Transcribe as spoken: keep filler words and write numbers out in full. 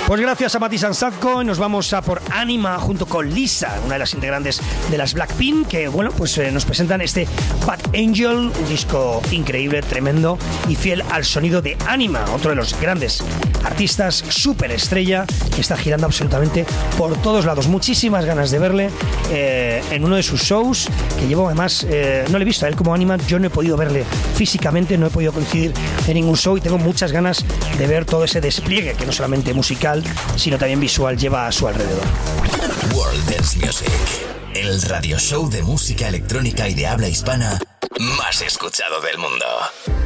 Pues gracias a Mati Sansazko, nos vamos a por Anima junto con Lisa, una de las integrantes de las Blackpink, que bueno, pues eh, nos presentan este Bad Angel, un disco increíble, tremendo y fiel al sonido de Anima, otro de los grandes artistas, súper estrella, que está girando absolutamente por todos lados. Muchísimas ganas de verle eh, en uno de sus shows, que llevo además, eh, no le he visto a él como Anima, yo no he podido verle físicamente, no he podido coincidir en ningún show y tengo muchas ganas de ver todo ese despliegue que no solamente musical, sino también visual lleva a su alrededor. World Dance Music, el radio show de música electrónica y de habla hispana más escuchado del mundo.